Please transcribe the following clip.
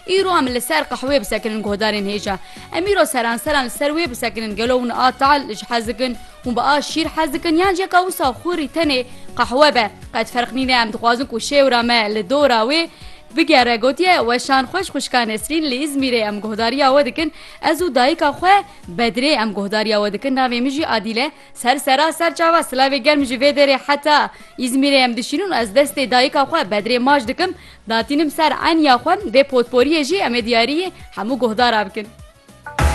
ایرو هم لسر قحوه بسکنن گهدارین هیجا امیرو سران سر وی بسکنن گلون آتال لج حزکن و با شیر حزکن یان جا کاوسا خوری تنه قحوه به قد فرق نینه هم دخوازن کو شیورا ما لدورا وی بگره گوتیه و شان خوش کان اسرین لیزمیره ام گهداری آودکن ازو دایکا خو بدره ام گهداری آودکن ناوی میجی عادله سر جاوا سلاوی گرم جی ودره حتی ازمیره ام دشینون از دست دایکا خو بدره ماج دکم داتینم سر انیا خو به پوتپوری جی ام دیاری همو گهدار ابکن